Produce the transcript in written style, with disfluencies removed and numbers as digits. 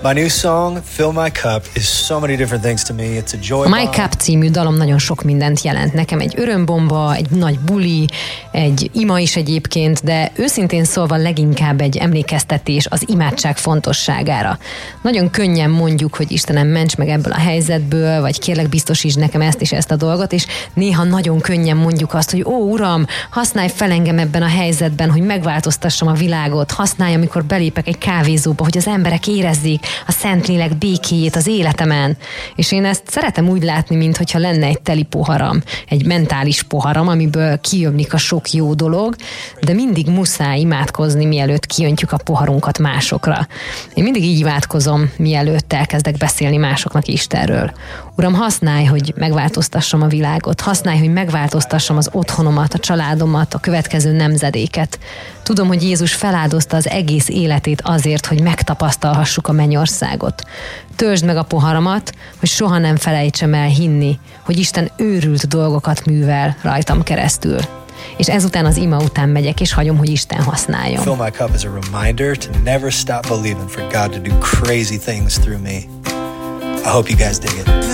My new song, Fill My Cup, is so many different things to me. It's a joy My Cup című dalom nagyon sok mindent jelent nekem. Egy örömbomba, egy nagy buli, egy ima is egyébként, de őszintén szólva leginkább egy emlékeztetés az imádság fontosságára. Nagyon könnyen mondjuk, hogy Istenem, ments meg ebből a helyzetből, vagy kérlek biztosítsd nekem ezt és ezt a dolgot, és néha nagyon könnyen mondjuk azt, hogy ó, Uram, használj fel engem ebben a helyzetben, hogy megváltoztassam a világot, használj, amikor belépek egy kávézóba, hogy az emberek érezzék a Szentlélek békéjét az életemen. És én ezt szeretem úgy látni, mintha lenne egy teli poharam, egy mentális poharam, amiből kiömlik a sok jó dolog, de mindig muszáj imádkozni, mielőtt kiöntjük a poharunkat másokra. Én mindig így imádkozom, mielőtt elkezdek beszélni másoknak Istenről. Uram, használj, hogy megváltoztassam a világot, használj, hogy megváltoztassam az otthonomat, a családomat, a következő nemzedéket. Tudom, hogy Jézus feláldozta az egész életét azért, hogy megtapasztalhassuk a mennyországot. Töltsd meg a poharamat, hogy soha nem felejtsem el hinni, hogy Isten őrült dolgokat művel rajtam keresztül. És ezután az ima után megyek, és hagyom, hogy Isten használjon. Fill my cup is a reminder to never stop believing for God to do crazy things through me. I hope you guys dig it.